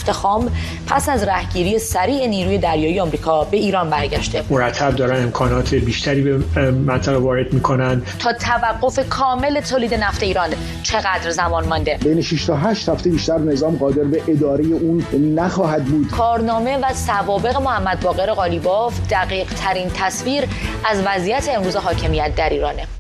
نفت خام پس از رهگیری سریع نیروی دریایی آمریکا به ایران برگشته. مرتب دارن امکانات بیشتری به منطقه وارد میکنن. تا توقف کامل تولید نفت ایران چقدر زمان مانده؟ بین 6 تا 8 هفته بیشتر نظام قادر به اداره اون نخواهد بود. کارنامه و سوابق محمد باقر قالیباف دقیق ترین تصویر از وضعیت امروز حاکمیت در ایرانه.